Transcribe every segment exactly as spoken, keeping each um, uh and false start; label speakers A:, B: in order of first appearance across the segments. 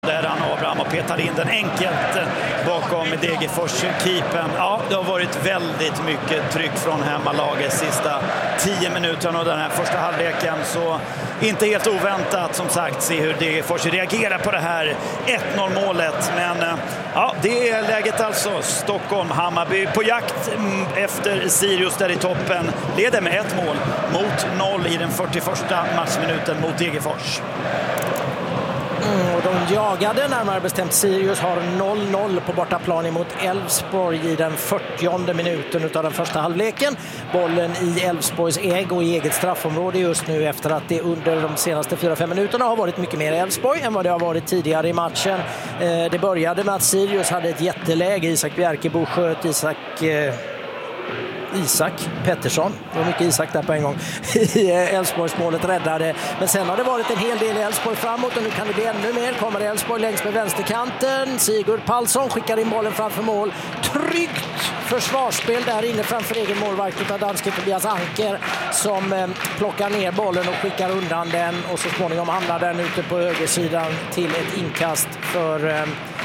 A: Där han Abraham och petar in den enkelt bakom Degerfors-keepern. Ja, det har varit väldigt mycket tryck från hemmalagets sista tio minuterna av den här första halvleken. Så inte helt oväntat, som sagt, se hur Degerfors reagerar på det här ett noll-målet. Men ja, det är läget alltså. Stockholm, Hammarby på jakt efter Sirius där i toppen. Leder med ett mål mot noll i den fyrtioförsta matchminuten mot Degerfors.
B: Mm, och de jagade närmare bestämt. Sirius har noll noll på bortaplan emot Elfsborg i den fyrtionde minuten av den första halvleken. Bollen i Elfsborgs äg och i eget straffområde just nu, efter att det under de senaste fyra fem minuterna har varit mycket mer Elfsborg än vad det har varit tidigare i matchen. Eh, det började med att Sirius hade ett jätteläge. Isak Bjerkebo sköt Isak... Eh, Isak Pettersson, det var mycket Isak där på en gång, i Elfsborgs målet räddade. Men sen har det varit en hel del i Elfsborg framåt och nu kan det bli ännu mer. Kommer Elfsborg längs med vänsterkanten. Sigurd Palsson skickar in bollen framför mål. Tryggt försvarsspel där inne framför egen målvakt av danske Tobias Anker, som eh, plockar ner bollen och skickar undan den, och så småningom hamnar den ute på högersidan till ett inkast för eh,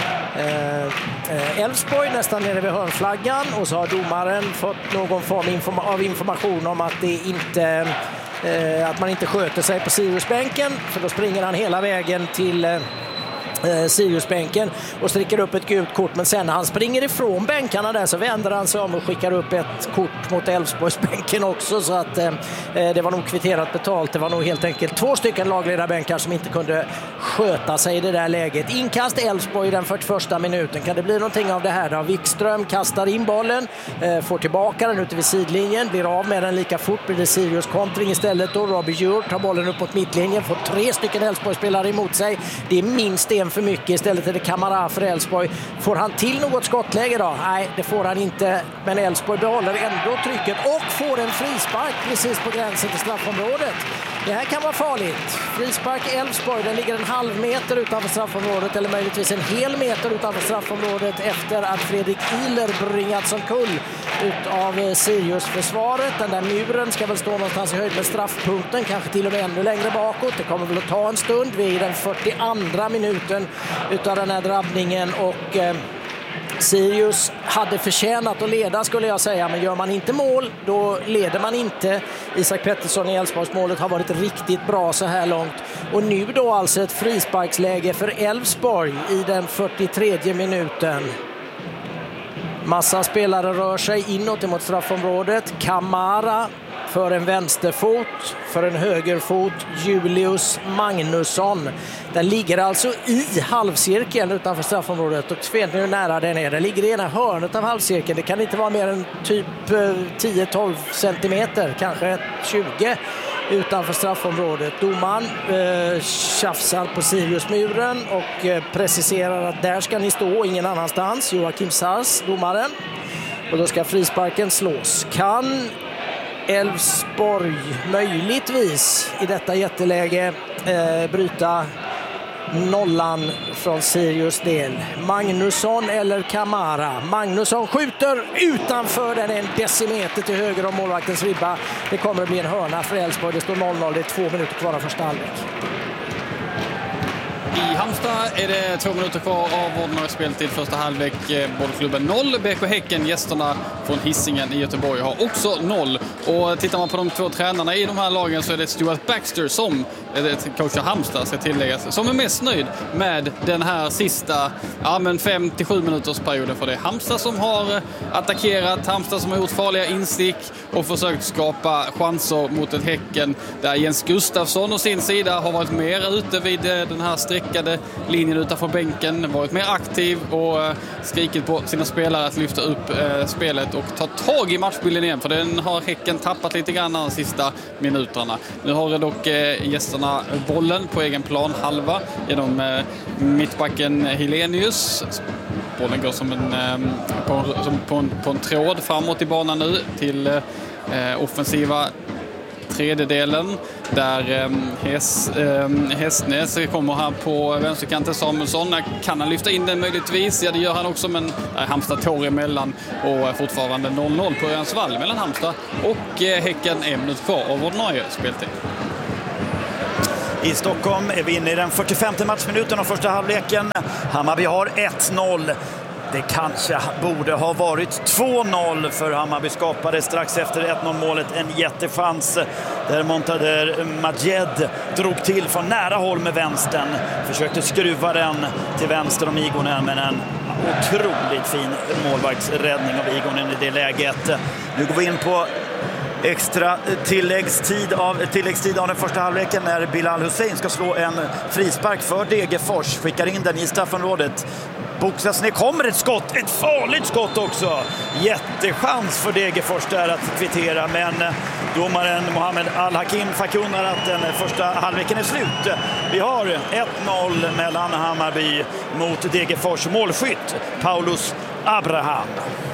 B: Elfsborg nästan nere vid hörnflaggan. Och så har domaren fått någon form informa- av information om att det inte eh, att man inte sköter sig på Siriusbänken, för då springer han hela vägen till eh, Siriusbänken och sträcker upp ett gult kort. Men sen när han springer ifrån bänkarna där så vänder han sig om och skickar upp ett kort mot Elfsborgsbänken också. Så att eh, det var nog kvitterat betalt. Det var nog helt enkelt två stycken lagledarbänkar som inte kunde sköta sig i det där läget. Inkast Elfsborg i den fyrtioförsta minuten. Kan det bli någonting av det här då? Wikström kastar in bollen, eh, får tillbaka den ute vid sidlinjen, blir av med den lika fort. Blir det Sirius kontring istället då. Robbie Djurt tar bollen upp mot mittlinjen, får tre stycken Elfsborg-spelare emot sig. Det är minst en för mycket. Istället är det Kamara för Elfsborg. Får han till något skottläge då? Nej, det får han inte. Men Elfsborg behåller ändå trycket och får en frispark precis på gränsen till straffområdet. Det här kan vara farligt. Frispark Elfsborg, den ligger en halv meter utanför straffområdet, eller möjligtvis en hel meter utanför straffområdet, efter att Fredrik Ihler bringats omkull utav Sirius-försvaret. Den där muren ska väl stå någonstans i höjd med straffpunkten, kanske till och med ännu längre bakåt. Det kommer väl att ta en stund. Vi är i den fyrtioandra minuten utav den här drabbningen, och eh, Sirius hade förtjänat att leda, skulle jag säga, men gör man inte mål då leder man inte. Isak Pettersson i Elfsborgs målet har varit riktigt bra så här långt, och nu då alltså ett frisparksläge för Elfsborg i den fyrtiotredje minuten. Massa spelare rör sig inåt emot straffområdet. Kamara för en vänsterfot, för en högerfot Julius Magnusson. Den ligger alltså i halvcirkeln utanför straffområdet, och vet ni hur nära den är. Den ligger i ena hörnet av halvcirkeln. Det kan inte vara mer än typ tio tolv centimeter, kanske tjugo utanför straffområdet. Domaren eh, tjafsar på Siriusmuren och eh, preciserar att där ska ni stå, ingen annanstans. Joakim Sars, domaren. Och då ska frisparken slås. Kan Elfsborg möjligtvis i detta jätteläge eh, bryta nollan från Sirius del? Magnusson eller Kamara? Magnusson skjuter utanför, den är en decimeter till höger om målvaktens ribba. Det kommer att bli en hörna för Elfsborg. Det står noll noll, det är två minuter kvar av första halvlek.
C: I Halmstad är det två minuter kvar av ordinarie speltid första halvlek. Bollklubben noll. B K Häcken, gästerna från Hisingen i Göteborg, har också noll. Och tittar man på de två tränarna i de här lagen så är det Stuart Baxter, som coach av Halmstad ska tilläggas, som är mest nöjd med den här sista ja, men fem till sju minuters perioden. För det är Halmstad som har attackerat, Halmstad som har gjort farliga instick och försökt skapa chanser mot ett Häcken där Jens Gustafsson och sin sida har varit mer ute vid den här streckade linjen utanför bänken, varit mer aktiv och skrikit på sina spelare att lyfta upp eh, spelet och ta tag i matchbilden igen, för den har Häcken tappat lite grann de sista minuterna. Nu har dock eh, gästerna bollen på egen plan halva genom eh, mittbacken Helenius. Bollen går som en, eh, på, som på, en, på en tråd framåt i banan nu till eh, offensiva tredjedelen där eh, Häs, eh, Hästnäs kommer här på vänsterkanten. Samuelsson, kan han lyfta in den möjligtvis? Ja, det gör han också, men eh, Halmstad tår emellan och fortfarande noll noll på Örjansvall mellan Halmstad och eh, Häcken. En minut kvar av ordinarie speltid.
A: i Stockholm. Är vi inne i den fyrtiofemte matchminuten av första halvleken. Hammarby har ett noll. Det kanske borde ha varit två noll för Hammarby skapade strax efter ett noll målet en jättechans där Montader Majed drog till från nära håll med vänstern. Försökte skruva den till vänster om Igonen, men en otroligt fin målvaktsräddning av Igonen i det läget. Nu går vi in på extra tilläggstid av, tilläggstid av den första halvleken när Bilal Hussein ska slå en frispark för Degerfors. Skickar in den i straffområdet. Boxas ner, kommer ett skott, ett farligt skott också. Jättechans för Degerfors där att kvittera, men domaren Mohammed Al-Hakim förkunnar att den första halvleken är slut. Vi har ett noll mellan Hammarby mot Degerfors. Målskytt Paulus Abraham.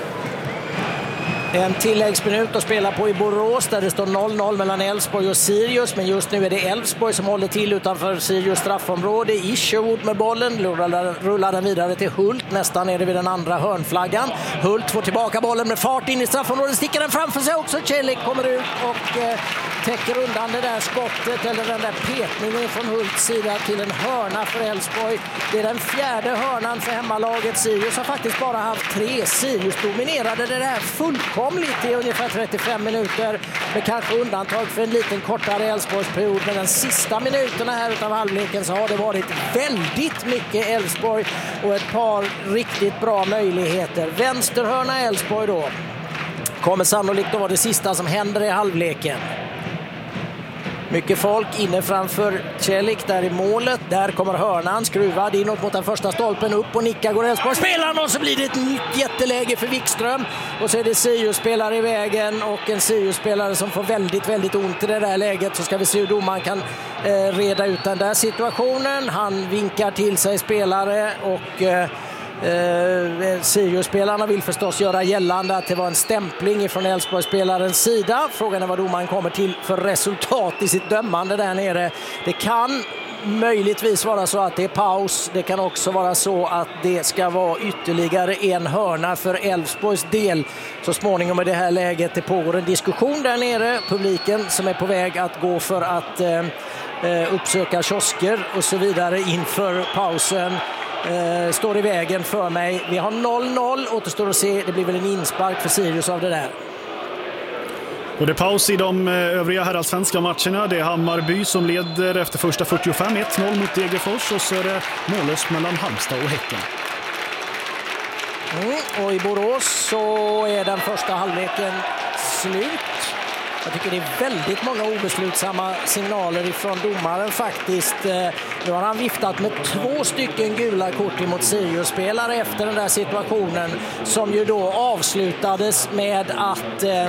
B: En tilläggsminut att spela på i Borås där det står noll noll mellan Elfsborg och Sirius, men just nu är det Elfsborg som håller till utanför Sirius straffområde. Isherwood med bollen, rullar den vidare till Hult, nästan är det vid den andra hörnflaggan. Hult får tillbaka bollen med fart in i straffområdet, sticker den framför sig också. Celik kommer ut och eh, täcker undan det där skottet, eller den där petningen från Hults sida till en hörna för Elfsborg. Det är den fjärde hörnan för hemmalaget. Sirius har faktiskt bara haft tre. Sirius dominerade det där fullkomligt i ungefär trettiofem minuter, med kanske undantag för en liten kortare Elfsborgsperiod. Men de sista minuterna här utav halvleken så har det varit väldigt mycket Elfsborg och ett par riktigt bra möjligheter. Vänsterhörna Elfsborg då kommer sannolikt att vara det sista som händer i halvleken. Mycket folk inne framför Celik där i målet. Där kommer hörnan skruvad inåt mot den första stolpen, upp och nickar går Elfsborg. Spelar och så blir det ett nytt jätteläge för Wikström. Och så är det Sirius-spelare i vägen och en Sirius-spelare som får väldigt, väldigt ont i det där läget. Så ska vi se hur domaren kan eh, reda ut den där situationen. Han vinkar till sig spelare och... Eh, Eh, Sirius-spelarna vill förstås göra gällande att det var en stämpling från Elfsborg-spelarens sida. Frågan är vad domaren kommer till för resultat i sitt dömande där nere. Det kan möjligtvis vara så att det är paus. Det kan också vara så att det ska vara ytterligare en hörna för Elfsborgs del. Så småningom i det här läget det pågår en diskussion där nere. Publiken som är på väg att gå för att eh, uppsöka kiosker och så vidare inför pausen. Uh, står i vägen för mig. Vi har noll noll, återstår att se. Det blir väl en inspark för Sirius av det där.
D: Och det är paus i de övriga herrallsvenska matcherna. Det är Hammarby som leder efter första fyrtiofem, ett noll mot Degerfors, och så är det mållöst mellan Halmstad och Häcken.
B: Mm, och i Borås så är den första halvleken slut. Jag tycker det är väldigt många obeslutsamma signaler ifrån domaren faktiskt. Nu har han viftat med två stycken gula kort emot Sirius-spelare efter den där situationen som ju då avslutades med att eh,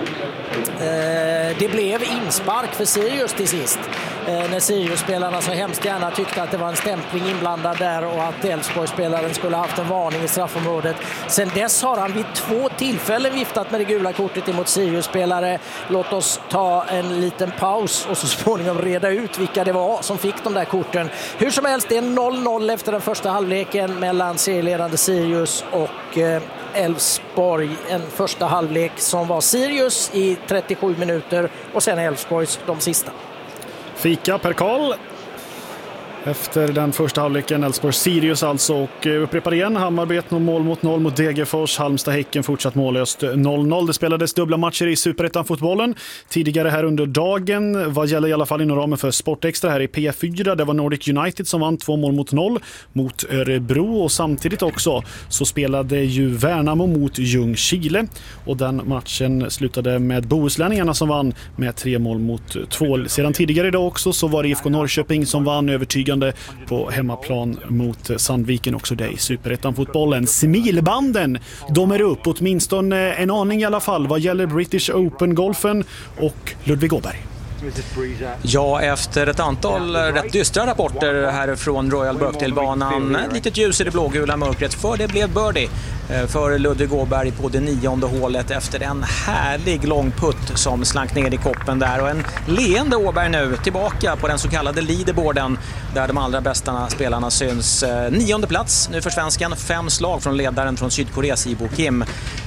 B: det blev inspark för Sirius till sist. Eh, när Sirius-spelarna så hemskt gärna tyckte att det var en stämpling inblandad där och att Elfsborg-spelaren skulle ha haft en varning i straffområdet. Sen dess har han vid två tillfällen viftat med det gula kortet emot Sirius-spelare. Låt oss ta en liten paus och så småningom reda ut vilka det var som fick de där korten. Hur som helst, det är noll noll efter den första halvleken mellan serieledande Sirius och Elfsborg. En första halvlek som var Sirius i trettiosju minuter och sen Elfsborgs de sista.
D: Fika per Karl. Efter den första halvleken Elfsborg-Sirius alltså, och upprepar igen Hammarby ett mål mot noll mot Degerfors, Halmstad-Häcken fortsatt mållöst noll noll. Det spelades dubbla matcher i Superettan-fotbollen tidigare här under dagen, vad gäller i alla fall inom ramen för Sportextra här i P fyra. Det var Nordic United som vann två mål mot noll mot Örebro, och samtidigt också så spelade ju Värnamo mot Ljungskile, och den matchen slutade med Bohuslänningarna som vann med tre mål mot två. Sedan tidigare idag också så var det I F K Norrköping som vann övertygande på hemmaplan mot Sandviken, också det i Superettan-fotbollen. Smilbanden, de är upp åtminstone en aning i alla fall vad gäller British Open-golfen och Ludvig Åberg.
E: Ja, efter ett antal rätt dystra rapporter härifrån Royal Birkdale-banan, ett litet ljus i det blågula mörkret, för det blev birdie för Ludvig Åberg på det nionde hålet efter en härlig lång putt som slank ner i koppen där, och en leende Åberg nu tillbaka på den så kallade leaderboarden där de allra bästa spelarna syns. Nionde plats nu för svenskan, fem slag från ledaren från Sydkorea, Sibo Kim.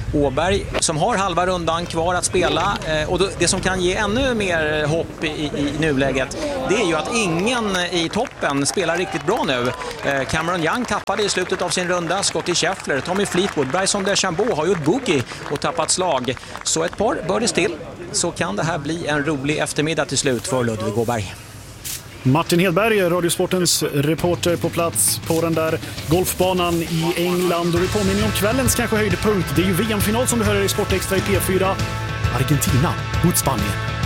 E: Åberg som har halva rundan kvar att spela, och det som kan ge ännu mer hopp i, i nuläget, det är ju att ingen i toppen spelar riktigt bra nu. Cameron Young tappade i slutet av sin runda, Scottie Scheffler, Tommy Fleetwood, Bryson DeChambeau har gjort boogie och tappat slag. Så ett par birdies till, så kan det här bli en rolig eftermiddag till slut för Ludvig Åberg.
D: Martin Hedberg, Radiosportens reporter på plats på den där golfbanan i England. Och vi påminner om kvällens kanske höjdpunkt. Det är ju V M-final som du hör i Sport Extra i P fyra. Argentina mot Spanien.